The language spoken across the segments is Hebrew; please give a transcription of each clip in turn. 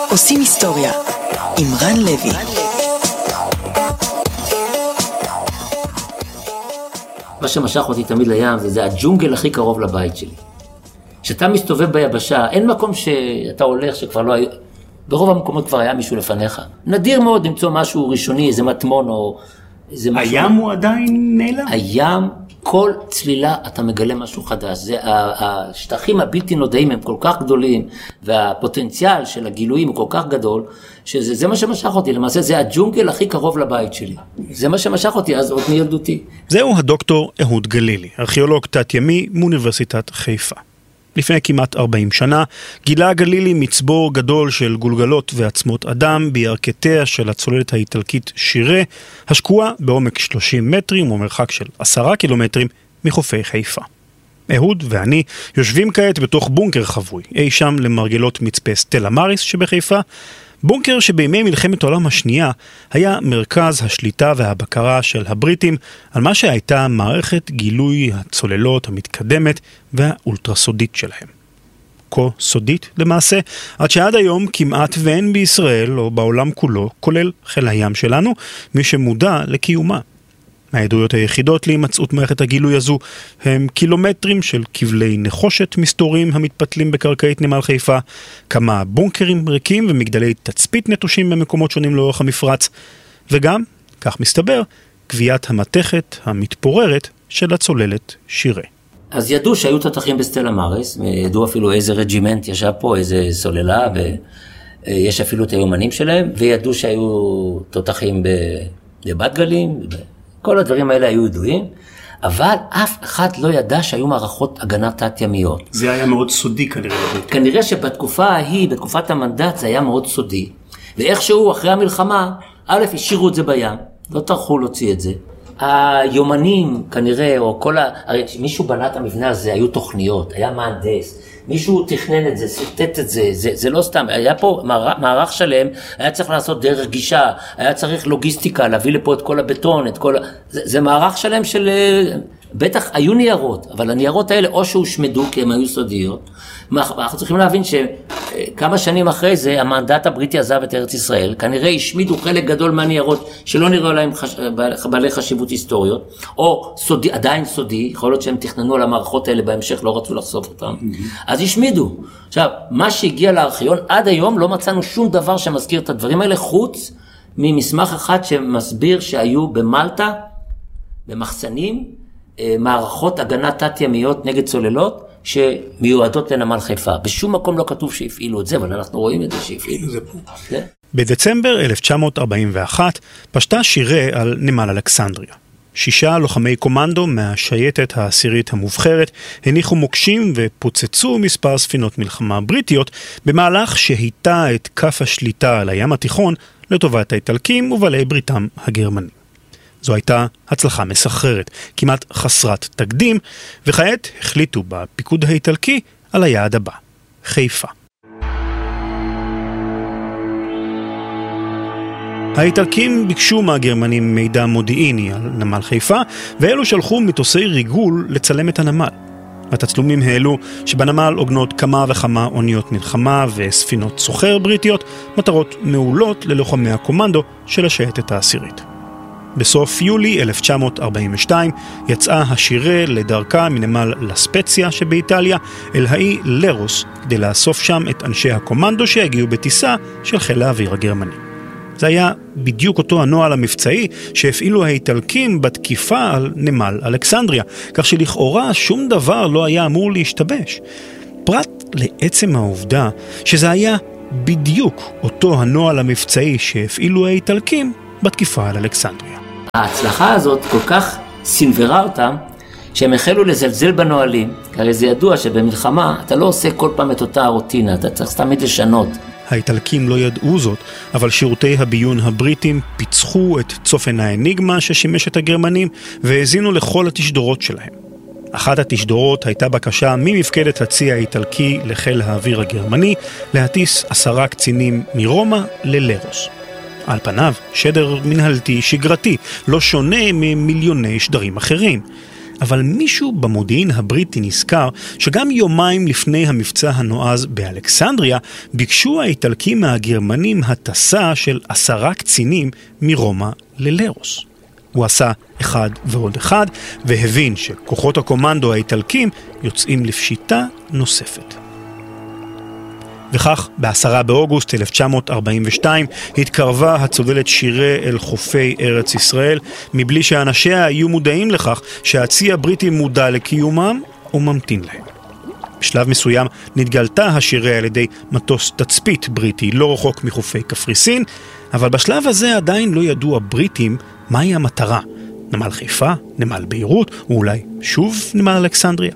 עושים היסטוריה עם רן לוי. מה שמשך אותי תמיד לים זה הג'ונגל הכי קרוב לבית שלי. כשאתה מסתובב ביבשה, אין מקום שאתה הולך שכבר לא היה, ברוב המקומות כבר היה מישהו לפניך. נדיר מאוד למצוא משהו ראשוני, איזה מטמון או איזה משהו. הים הוא עדיין נעלם? הים, כל צלילה אתה מגלה משהו חדש. זה, השטחים הבלתי נודעים הם כל כך גדולים, והפוטנציאל של הגילויים הוא כל כך גדול, שזה מה שמשך אותי. למעשה זה הג'ונגל הכי קרוב לבית שלי. זה מה שמשך אותי אז עוד מילדותי. זהו הדוקטור אהוד גלילי, ארכיאולוג תת-ימי מאוניברסיטת חיפה. לפני כמעט 40 שנה גילה גלילי מצבור גדול של גולגלות ועצמות אדם בירכתיה של הצוללת האיטלקית שירה, השקועה בעומק 30 מטרים ומרחק של 10 קילומטרים מחופי חיפה. אהוד ואני יושבים כעת בתוך בונקר חבוי, אי שם למרגלות מצפה סטלה מאריס שבחיפה, בונקר שבימי מלחמת העולם השנייה היה מרכז השליטה והבקרה של הבריטים על מה שהייתה מערכת גילוי הצוללות המתקדמת והאולטרסודית שלהם. כה סודית למעשה, עד שעד היום כמעט ואין בישראל או בעולם כולו, כולל חיל הים שלנו, מי שמודע לקיומה. העדויות היחידות להימצאות מערכת הגילוי הזו הם קילומטרים של כבלי נחושת מסתורים המתפתלים בקרקעית נמל חיפה, כמה בונקרים ריקים ומגדלי תצפית נטושים במקומות שונים לאורך המפרץ, וגם, כך מסתבר, קביעת המתכת המתפוררת של הצוללת שירה. אז ידעו שהיו תותחים בסטלה מאריס, ידעו אפילו איזה רג'ימנט ישב פה, איזה סוללה, ויש אפילו את היומנים שלהם, וידעו שהיו תותחים בבת גלים, כל הדברים האלה היו ידועים, אבל אף אחד לא ידע שהיו מערכות הגנה תת-ימיות. זה היה מאוד סודי כנראה. כנראה שבתקופה ההיא, בתקופת המנדט, זה היה מאוד סודי. ואיכשהו אחרי המלחמה, א', השאירו את זה בים, לא טרחו להוציא את זה. היומנים כנראה, או הרי מישהו בנה את המבנה הזה, היו תוכניות, היה מהנדס, מישהו תכנן את זה, סרטט את זה, זה לא סתם, היה פה מערך שלם, היה צריך לעשות דרך גישה, היה צריך לוגיסטיקה, להביא לפה את כל הבטון, זה מערך שלם של, בטח היו ניירות, אבל הניירות האלה או שהושמדו כי הם היו סודיות, אנחנו צריכים להבין שכמה שנים אחרי זה, המנדט הבריטי עזב את ארץ ישראל, כנראה השמידו חלק גדול מהניירות שלא נראו להם בעלי חשיבות היסטוריות, או סודי, עדיין סודי, יכול להיות שהם תכננו על המערכות האלה בהמשך, לא רצו לחשוף אותם, אז השמידו. עכשיו, מה שהגיע לארכיון, עד היום לא מצאנו שום דבר שמזכיר את הדברים האלה, חוץ ממסמך אחד שמסביר שהיו במלטה, במחסנים, מערכות הגנה תת-ימיות נגד צוללות, שמיועדות לנמל חיפה. בשום מקום לא כתוב שהפעילו את זה, אבל אנחנו רואים את זה שהפעילו. בדצמבר 1941 פשטה שירה על נמל אלכסנדריה. 6 לוחמי קומנדו מהשייטת העשירית המובחרת הניחו מוקשים ופוצצו מספר ספינות מלחמה בריטיות במהלך שהיטה את כף השליטה על הים התיכון לטובת האיטלקים ובעלי בריתם הגרמנים. זו הייתה הצלחה מסחררת, כמעט חסרת תקדים, וכעת החליטו בפיקוד האיטלקי על היעד הבא, חיפה. האיטלקים ביקשו מהגרמנים מידע מודיעיני על נמל חיפה, ואלו שלחו מטוסי ריגול לצלם את הנמל. התצלומים העלו שבנמל עוגנות כמה וכמה אוניות מלחמה וספינות סוחר בריטיות, מטרות מעולות ללוחמי הקומנדו של השייטת העשירית. בסוף יולי 1942 יצאה השירה לדרכה מנמל לספציה שבאיטליה אל האי לרוס כדי לאסוף שם את אנשי הקומנדו שהגיעו בטיסה של חיל האוויר הגרמני. זה היה בדיוק אותו הנוהל המבצעי שהפעילו האיטלקים בתקיפה על נמל אלכסנדריה, כך שלכאורה שום דבר לא היה אמור להשתבש. פרט לעצם העובדה שזה היה בדיוק אותו הנוהל המבצעי שהפעילו האיטלקים בתקיפה על אלכסנדריה. ההצלחה הזאת כל כך סנוורה אותם, שהם החלו לזלזל בנועלים, כי הרי זה ידוע שבמלחמה אתה לא עושה כל פעם את אותה הרוטינה, אתה צריך תמיד לשנות. האיטלקים לא ידעו זאת, אבל שירותי הביון הבריטים פיצחו את צופן האניגמה ששימש את הגרמנים, והזינו לכל התשדורות שלהם. אחת התשדורות הייתה בקשה ממפקדת הצי האיטלקי לחיל האוויר הגרמני, להטיס 10 קצינים מרומא ללרוס. על פניו, שדר מנהלתי שגרתי, לא שונה ממיליוני שדרים אחרים. אבל מישהו במודיעין הבריטי נזכר שגם יומיים לפני המבצע הנועז באלכסנדריה ביקשו האיטלקים מהגרמנים הטסה של 10 קצינים מרומא ללרוס. הוא עשה 1 ועוד 1 והבין שכוחות הקומנדו האיטלקים יוצאים לפשיטה נוספת. וכך, ב10 באוגוסט 1942 התקרבה הצוללת שירה אל חופי ארץ ישראל, מבלי שאנשיה היו מודעים לכך שהצי הבריטי מודע לקיומם וממתין להם. בשלב מסוים נתגלתה השירה על ידי מטוס תצפית בריטי לא רחוק מחופי קפריסין, אבל בשלב הזה עדיין לא ידעו הבריטים מהי המטרה. נמל חיפה, נמל ביירות, ואולי שוב נמל אלכסנדריה.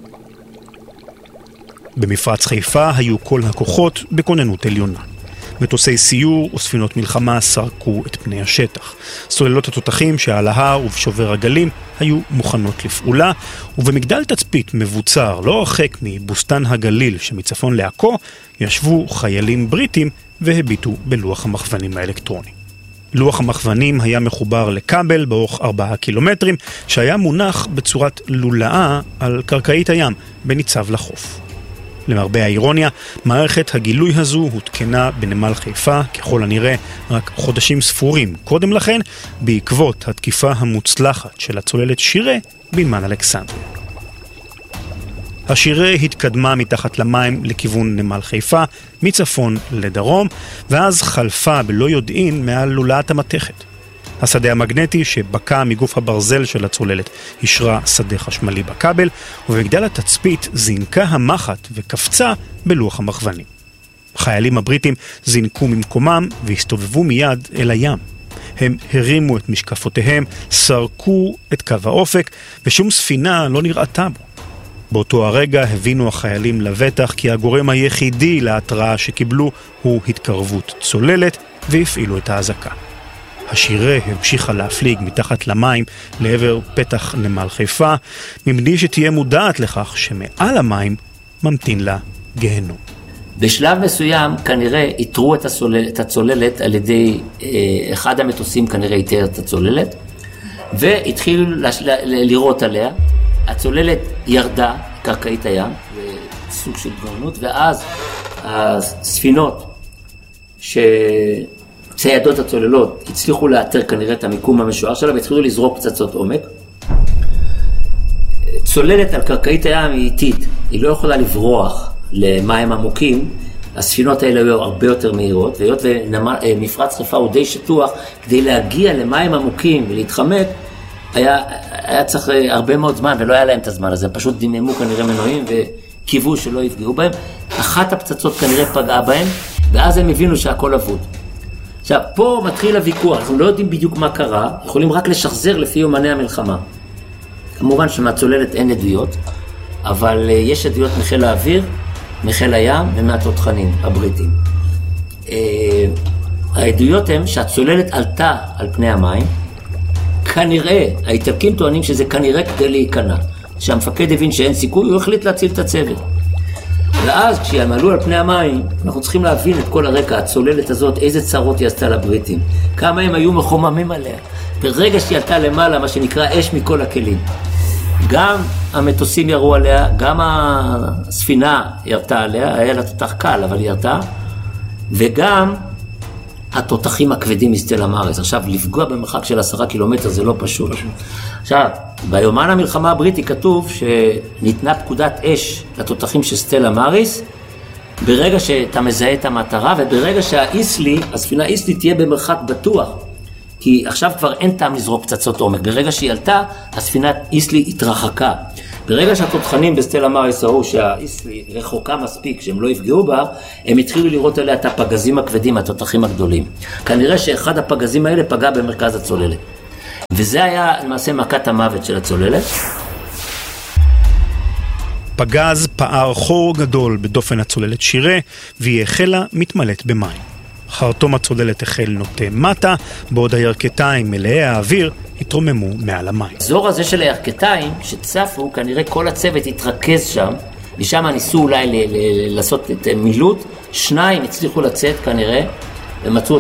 במפרץ חיפה היו כל הכוחות בכוננות עליונה. מטוסי סיור וספינות מלחמה סרקו את פני השטח. סוללות התותחים שעל ההר ובשובר הגלים היו מוכנות לפעולה, ובמגדל תצפית מבוצר לא הרחק מבוסתן הגליל שמצפון לעכו, ישבו חיילים בריטים והביטו בלוח המכוונים האלקטרוני. לוח המכוונים היה מחובר לכבל באורך 4 קילומטרים, שהיה מונח בצורת לולאה על קרקעית הים בניצב לחוף. למרבה האירוניה, מערכת הגילוי הזו הותקנה בנמל חיפה, ככל הנראה רק חודשים ספורים קודם לכן, בעקבות התקיפה המוצלחת של הצוללת שירה בנמל אלכסנדריה. השירה התקדמה מתחת למים לכיוון נמל חיפה, מצפון לדרום, ואז חלפה בלא יודעין מעל לולאת המתכת. השדה המגנטי שבקע מגוף הברזל של הצוללת השרה שדה חשמלי בכבל, ובמגדל התצפית זינקה המחט וקפצה בלוח המכוונים. החיילים הבריטים זינקו ממקומם והסתובבו מיד אל הים. הם הרימו את משקפותיהם, סרקו את קו האופק, ושום ספינה לא נראתה בו. באותו הרגע הבינו החיילים לבטח כי הגורם היחידי להתראה שקיבלו הוא התקרבות צוללת, והפעילו את האזעקה. השירה המשיכה להפליג מתחת למים לעבר פתח נמל חיפה, מבלי שתהיה מודעת לכך שמעל המים ממתין לה גהנום. בשלב מסוים כנראה איתרו את הצוללת על ידי אחד המטוסים, כנראה איתר את הצוללת, והתחילו לראות עליה. הצוללת ירדה, קרקעית הים, סוג של גאונות, ואז הספינות ציידות הצוללות הצליחו לאתר כנראה את המיקום המשוער שלה והתחילו לזרוק פצצות עומק. צוללת על קרקעית הים היא איטית, היא לא יכולה לברוח למים עמוקים, הספינות האלה היו הרבה יותר מהירות, והיות ומפרץ חיפה הוא די שטוח, כדי להגיע למים עמוקים ולהתחמק, היה צריך הרבה מאוד זמן ולא היה להם את הזמן הזה, פשוט דיממו כנראה מנועים וקיוו שלא יפגעו בהם. אחת הפצצות כנראה פגעה בהם, ואז הם הבינו שהכל אבוד. עכשיו, פה מתחיל הוויכוח, אנחנו לא יודעים בדיוק מה קרה, יכולים רק לשחזר לפי יומני המלחמה. כמובן שמהצוללת אין עדויות, אבל יש עדויות מחיל האוויר, מחיל הים ומהתותחנים הבריטים. העדויות הן שהצוללת עלתה על פני המים, כנראה, האיטלקים טוענים שזה כנראה כדי להיכנע. שהמפקד הבין שאין סיכוי, הוא החליט להציל את הצוות. ואז כשהם עלו על פני המים, אנחנו צריכים להבין את כל הרקע, הצוללת הזאת, איזה צרות היא עשתה לבריטים. כמה הם היו מחוממים עליה. ברגע שהיא עלתה למעלה, מה שנקרא אש מכל הכלים. גם המטוסים ירו עליה, גם הספינה ירתה עליה, היה לה תותח קל, אבל היא ירתה. וגם התותחים הכבדים מסטלה מאריס. עכשיו, לפגוע במרחק של 10 קילומטר זה לא פשוט. עכשיו, ביומן המלחמה הבריטי כתוב שניתנה פקודת אש לתותחים של סטלה מאריס, ברגע שאתה מזהה את המטרה, וברגע הספינה איסלי תהיה במרחק בטוח. כי עכשיו כבר אין טעם לזרוק פצצות עומק. ברגע שהיא עלתה, הספינה איסלי התרחקה. ברגע שהתותחנים בסטלה מאריס ראו שהאיסלי רחוקה מספיק, שהם לא יפגעו בה, הם התחילו לראות עליה את הפגזים הכבדים, התותחים הגדולים. כנראה שאחד הפגזים האלה פגע במרכז הצוללת. וזה היה למעשה מכת המוות של הצוללת. פגז פער חור גדול בדופן הצוללת שירה, והיא החלה מתמלאת במים. חרטום הצוללת החל נוטה מטה, בעוד הירכתיים מלאי האוויר התרוממו מעל המים. האזור הזה של הירכתיים שצפו, כנראה כל הצוות התרכז שם, ושם ניסו אולי לעשות את מילוט, 2 הצליחו לצאת כנראה, ומצאו